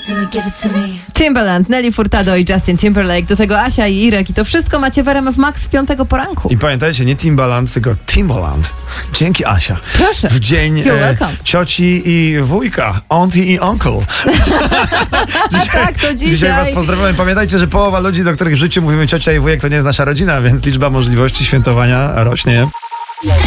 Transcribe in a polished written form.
Timbaland, Nelly Furtado i Justin Timberlake, do tego Asia i Irek i to wszystko macie w RMF Max w piątego poranku. I pamiętajcie, nie Timbaland, tylko Timbaland. Dzięki, Asia. Proszę. W dzień You're welcome. cioci i wujka, auntie i uncle. Tak, to Dzisiaj was pozdrawiam. Pamiętajcie, że połowa ludzi, do których w życiu mówimy ciocia i wujek, to nie jest nasza rodzina, więc liczba możliwości świętowania rośnie.